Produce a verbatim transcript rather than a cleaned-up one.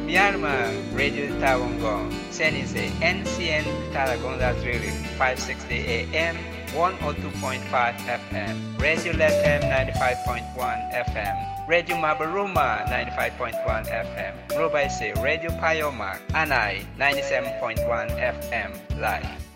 Myanmar, Radio Tawangong, Senise, N C N Tarragona Drilling, five sixty A M, one oh two point five F M, Radio Lethem ninety-five point one F M, Radio Mabaruma ninety-five point one F M, Robaise, Radio Payomak, Anai ninety-seven point one F M, live.